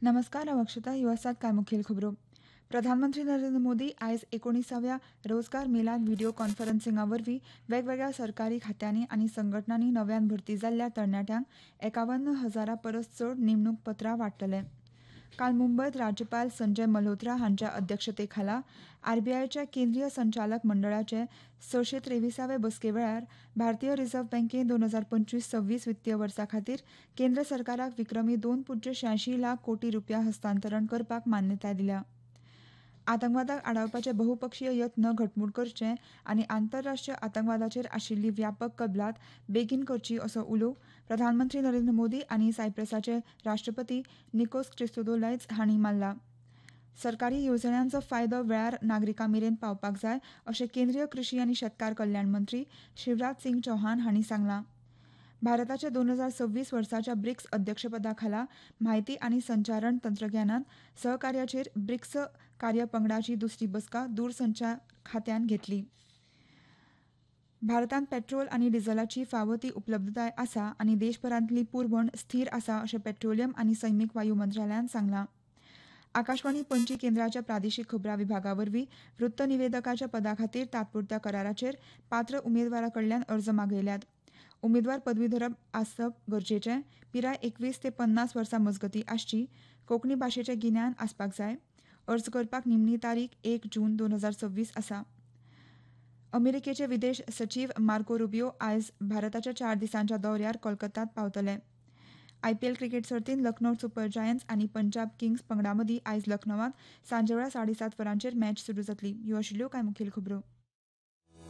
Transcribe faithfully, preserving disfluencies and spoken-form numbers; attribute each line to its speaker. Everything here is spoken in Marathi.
Speaker 1: नमस्कार हांव अक्षता. ह्यो आसात कांय मुखेल खबरो. प्रधानमंत्री नरेंद्र मोदी आयज एकोणिसाव्या रोजगार मेळाव्यात व्हिडिओ कॉन्फरन्सिंगा वरवीं वेगवेगळ्या सरकारी खात्यांनी आनी संघटनांनी नव्यान भरती जाल्ल्या तरणाट्यांक एकावन्न हजारा परस चड नेमणूक पत्रां वांटतले. काल मुंबयत राज्यपाल संजय मल्होत्रा हांच्या अध्यक्षते खाला आरबीआयच्या केंद्रीय संचालक मंडळाचे सशे त्रेविसावे बसके वेळार भारतीय रिझर्व्ह बँकेन दोन हजार पंचवीस सव्वीस वित्तीय वर्सा खातीर केंद्र सरकाराक विक्रमी दोन पुज्य श्यांयशी लाख कोटी रुपया हस्तांतरण करपाक मान्यताय दिल्या. आतंकवादाक आडावपाचे बहुपक्षीय यत्न घटमूट करचे आनी आंतरराष्ट्रीय आतंकवादाचेर आशिल्ली व्यापक कबलात बेगीन करची असो उलो प्रधानमंत्री नरेंद्र मोदी आनी सायप्रसाचे राष्ट्रपती निकोस क्रिस्तोदोलायज हांणी मारला. सरकारी येवजण्यांचो फायदो वेळार नागरिकां मेरेन पावपाक जाय अशें केंद्रीय कृशी आनी शेतकार कल्याण मंत्री शिवराज सिंग चौहान हांणी सांगलां. भारताच्या दोन हजार सव्वीस वर्साच्या ब्रिक्स अध्यक्षपदा खाला म्हायती आनी संचारण तंत्रज्ञानांत सहकार्याचेर ब्रिक्स कार्यपंगडाची दुसरी बसका दूरसंचार खात्यान घेतली. भारतांत पेट्रोल आनी डिझेलाची फावो ती उपलब्धताय आसा आनी देशभरांतली पुरवण स्थीर आसा अशें पेट्रोलियम आनी सैमीक वायू मंत्रालयान सांगलां. आकाशवाणी पणजी केंद्राच्या प्रादेशीक खबरां विभागा वरवीं वृत्त निवेदकाच्या पदा खातीर तात्पुरत्या कराराचेर पात्र उमेदवारा कडल्यान अर्ज मागयल्यात. उमेदवार पदवीधर आसप गरजेचें, पिराय एकवीस ते पन्नास वर्सां मजगतीं आसची, कोंकणी भाशेचें गिन्यान आसपाक जाय. अर्ज करपाक निमणी तारीख एक जून दोन हजार सव्वीस आसा. अमेरिकेचे विदेश सचीव मार्को रुबियो आयज भारताच्या चार दिसांच्या दौऱ्यार कोलकातात पावतले. आयपीएल क्रिकेट सर्तींत लखनौ सुपर जायंट्स आनी पंजाब किंग्स पंगडां मदीं आयज लखनौत सांजवेळा साडेसात वरांचेर मॅच सुरू जातली. ह्यो आशिल्ल्यो कांय मुखेल खबरो.